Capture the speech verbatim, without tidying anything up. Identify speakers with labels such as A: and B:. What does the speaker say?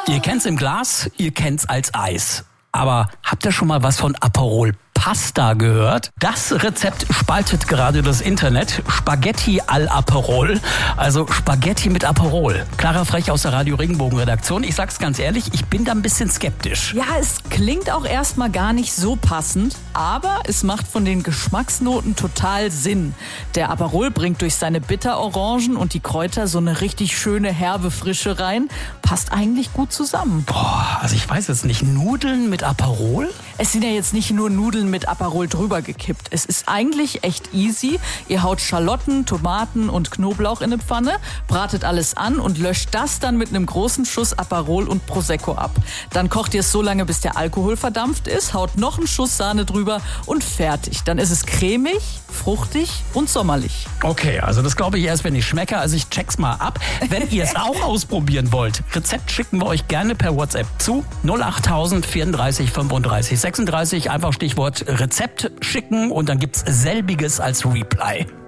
A: Ihr kennt's im Glas, ihr kennt's als Eis. Aber habt ihr schon mal was von Aperol Pasta gehört? Das Rezept spaltet gerade das Internet. Spaghetti al Aperol, also Spaghetti mit Aperol. Clara Frech aus der Radio Regenbogen Redaktion. Ich sag's ganz ehrlich, ich bin da ein bisschen skeptisch.
B: Ja, es klingt auch erstmal gar nicht so passend, aber es macht von den Geschmacksnoten total Sinn. Der Aperol bringt durch seine Bitterorangen und die Kräuter so eine richtig schöne herbe Frische rein. Passt eigentlich gut zusammen.
A: Boah, also ich weiß jetzt nicht, Nudeln mit Aperol?
B: Es sind ja jetzt nicht nur Nudeln mit Aperol drüber gekippt. Es ist eigentlich echt easy. Ihr haut Schalotten, Tomaten und Knoblauch in eine Pfanne, bratet alles an und löscht das dann mit einem großen Schuss Aperol und Prosecco ab. Dann kocht ihr es so lange, bis der Alkohol verdampft ist, haut noch einen Schuss Sahne drüber und fertig. Dann ist es cremig, fruchtig und sommerlich.
A: Okay, also das glaube ich erst, wenn ich schmecke. Also ich check's mal ab. Wenn ihr es auch ausprobieren wollt, Rezept schicken wir euch gerne per WhatsApp zu. null acht tausend vierunddreißig fünfunddreißig sechsunddreißig. Einfach Stichwort Rezept schicken und dann gibt's selbiges als Reply.